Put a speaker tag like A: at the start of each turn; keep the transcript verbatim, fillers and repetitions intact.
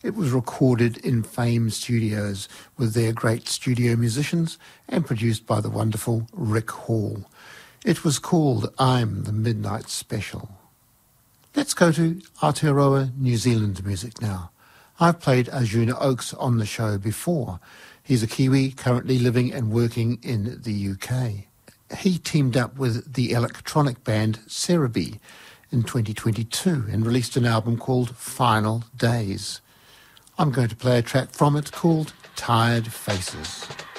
A: It was recorded in Fame Studios with their great studio musicians and produced by the wonderful Rick Hall. It was called I'm the Midnight Special. Let's go to Aotearoa, New Zealand music now. I've played Arjuna Oakes on the show before. He's a Kiwi currently living and working in the U K. He teamed up with the electronic band Cerebi in twenty twenty-two and released an album called Final Days. I'm going to play a track from it called Tired Faces.